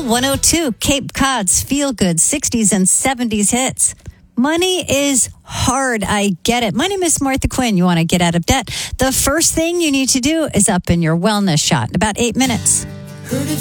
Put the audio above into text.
102, Cape Cod's feel-good 60s and 70s hits. Money is hard. I get it. My name is Martha Quinn. You want to get out of debt? The first thing you need to do is up in your wellness shot in about 8 minutes.